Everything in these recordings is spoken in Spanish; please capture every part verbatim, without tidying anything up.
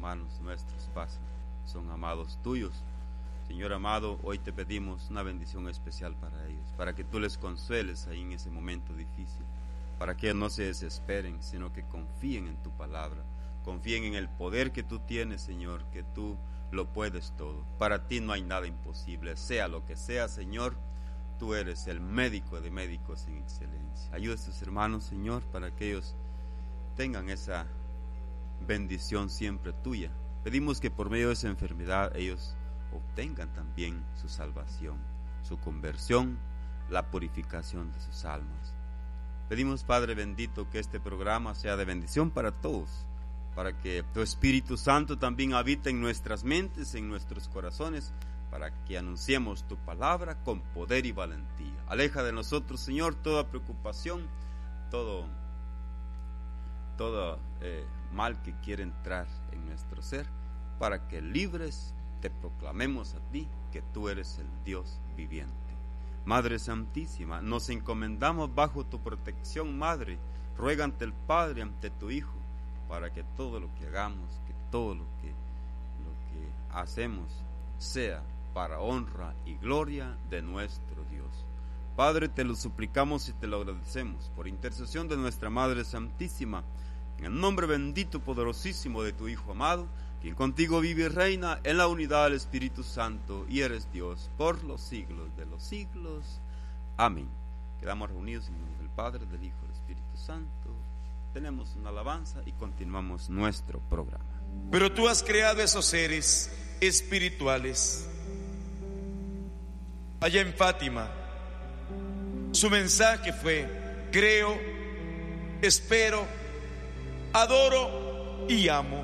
hermanos nuestros pasan, son amados tuyos. Señor amado, hoy te pedimos una bendición especial para ellos, para que tú les consueles ahí en ese momento difícil, para que no se desesperen, sino que confíen en tu palabra, confíen en el poder que tú tienes, Señor, que tú lo puedes todo. Para ti no hay nada imposible, sea lo que sea, Señor, tú eres el médico de médicos en excelencia. Ayuda a tus hermanos, Señor, para que ellos tengan esa bendición siempre tuya. Pedimos que por medio de esa enfermedad ellos obtengan también su salvación, su conversión, la purificación de sus almas. Pedimos, Padre bendito, que este programa sea de bendición para todos, para que tu Espíritu Santo también habite en nuestras mentes, en nuestros corazones, para que anunciemos tu palabra con poder y valentía. Aleja de nosotros, Señor, toda preocupación, todo, todo eh, mal que quiera entrar en nuestro ser, para que libres te proclamemos a ti que tú eres el Dios viviente. Madre Santísima, nos encomendamos bajo tu protección, Madre. Ruega ante el Padre, ante tu Hijo, para que todo lo que hagamos, que todo lo que, lo que hacemos sea para honra y gloria de nuestro Dios. Padre, te lo suplicamos y te lo agradecemos por intercesión de nuestra Madre Santísima, en el nombre bendito, poderosísimo de tu Hijo amado, quien contigo vive y reina en la unidad del Espíritu Santo, y eres Dios por los siglos de los siglos. Amén. Quedamos reunidos en el nombre del Padre, del Hijo y del Espíritu Santo. Tenemos una alabanza y continuamos nuestro programa. Pero tú has creado esos seres espirituales. Allá en Fátima, su mensaje fue: creo, espero, adoro y amo.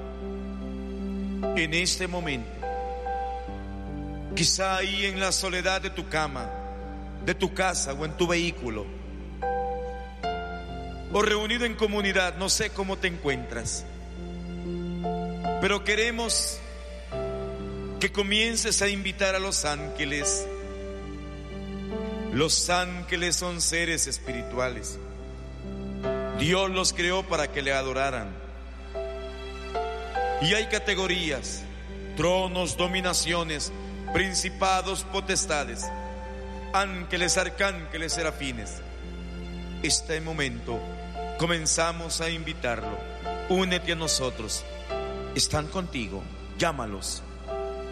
En este momento, quizá ahí en la soledad de tu cama, de tu casa o en tu vehículo, o reunido en comunidad, no sé cómo te encuentras, pero queremos que comiences a invitar a los ángeles. Los ángeles son seres espirituales. Dios los creó para que le adoraran. Y hay categorías, tronos, dominaciones, principados, potestades, ángeles, arcángeles, serafines. Este momento comenzamos a invitarlo. Únete a nosotros. Están contigo, llámalos.